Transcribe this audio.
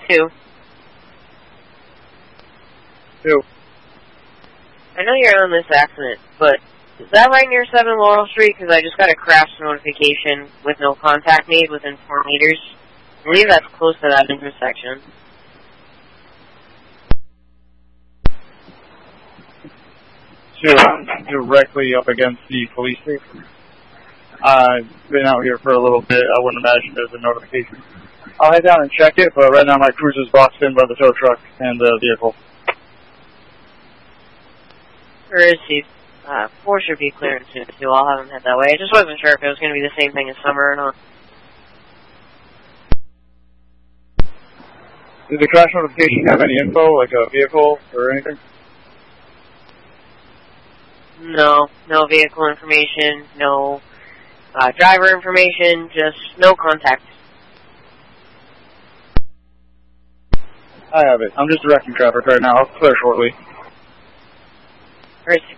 2. 2. I know you're on this accident, but is that right near 7 Laurel Street? Because I just got a crash notification with no contact made within 4 meters. I believe that's close to that intersection. So I'm directly up against the police station. I've been out here for a little bit. I wouldn't imagine there's a notification. I'll head down and check it, but right now my cruiser's boxed in by the tow truck and the vehicle. Or is he? 4 should be clearing soon, too. I'll have him head that way. I just wasn't sure if it was going to be the same thing as summer or not. Did the crash notification have any info, like a vehicle or anything? No. No vehicle information, no driver information, just no contact. I have it. I'm just directing traffic right now. I'll clear shortly. Alright,